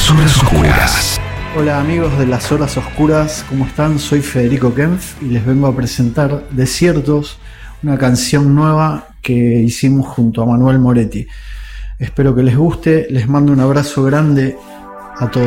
Las Horas Oscuras. Hola amigos de Las Horas Oscuras, ¿cómo están? Soy Federico Kempf y les vengo a presentar Desiertos, una canción nueva que hicimos junto a Manuel Moretti. Espero que les guste, les mando un abrazo grande a todos.